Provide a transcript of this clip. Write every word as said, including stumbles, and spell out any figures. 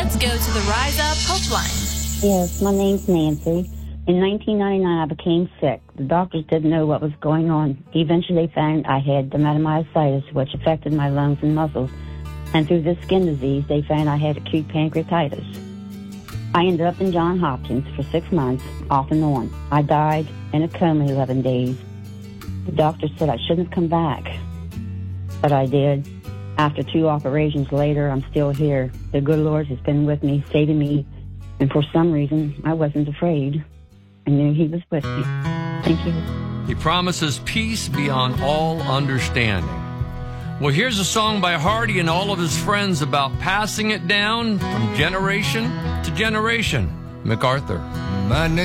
Let's go to the Rise Up Helpline. Yes, my name's Nancy. In nineteen ninety-nine, I became sick. The doctors didn't know what was going on. Eventually, they found I had dermatomyositis, which affected my lungs and muscles. And through this skin disease, they found I had acute pancreatitis. I ended up in Johns Hopkins for six months, off and on. I died in a coma eleven days. The doctor said I shouldn't have come back, but I did. After two operations later, I'm still here. The good Lord has been with me, saving me, and for some reason, I wasn't afraid. I knew He was with me. Thank you. He promises peace beyond all understanding. Well, here's a song by Hardy and all of his friends about passing it down from generation to generation. MacArthur. My name